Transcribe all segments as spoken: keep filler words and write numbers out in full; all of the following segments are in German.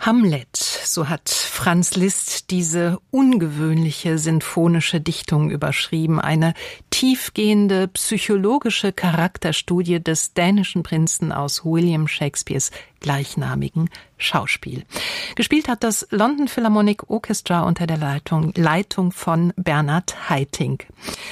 Hamlet, so hat Franz Liszt diese ungewöhnliche sinfonische Dichtung überschrieben. Eine tiefgehende psychologische Charakterstudie des dänischen Prinzen aus William Shakespeares gleichnamigen Schauspiel. Gespielt hat das London Philharmonic Orchestra unter der Leitung, Leitung von Bernard Haitink.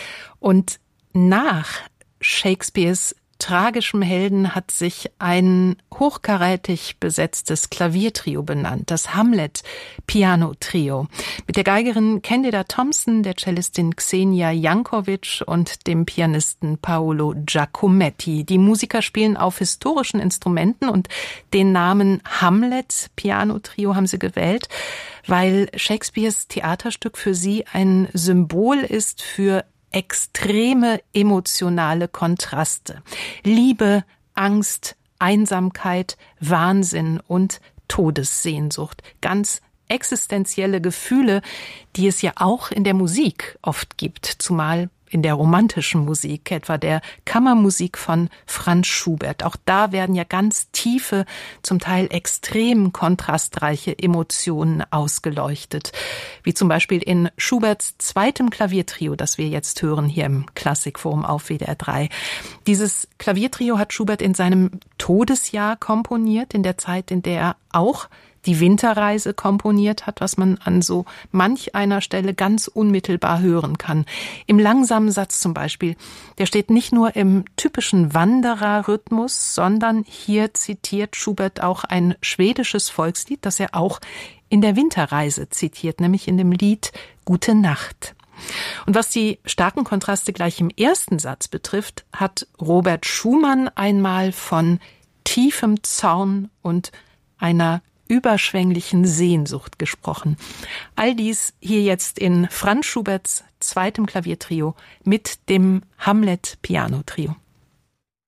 Und nach Shakespeares tragischem Helden hat sich ein hochkarätig besetztes Klaviertrio benannt, das Hamlet-Piano-Trio. Mit der Geigerin Candida Thompson, der Cellistin Xenia Jankovic und dem Pianisten Paolo Giacometti. Die Musiker spielen auf historischen Instrumenten und den Namen Hamlet-Piano-Trio haben sie gewählt, weil Shakespeares Theaterstück für sie ein Symbol ist für extreme emotionale Kontraste. Liebe, Angst, Einsamkeit, Wahnsinn und Todessehnsucht. Ganz existenzielle Gefühle, die es ja auch in der Musik oft gibt, zumal in der romantischen Musik, etwa der Kammermusik von Franz Schubert. Auch da werden ja ganz tiefe, zum Teil extrem kontrastreiche Emotionen ausgeleuchtet. Wie zum Beispiel in Schuberts zweitem Klaviertrio, das wir jetzt hören hier im Klassikforum auf W D R drei. Dieses Klaviertrio hat Schubert in seinem Todesjahr komponiert, in der Zeit, in der er auch die Winterreise komponiert hat, was man an so manch einer Stelle ganz unmittelbar hören kann. Im langsamen Satz zum Beispiel, der steht nicht nur im typischen Wandererrhythmus, sondern hier zitiert Schubert auch ein schwedisches Volkslied, das er auch in der Winterreise zitiert, nämlich in dem Lied Gute Nacht. Und was die starken Kontraste gleich im ersten Satz betrifft, hat Robert Schumann einmal von tiefem Zorn und einer überschwänglichen Sehnsucht gesprochen. All dies hier jetzt in Franz Schuberts zweitem Klaviertrio mit dem Hamlet-Piano-Trio.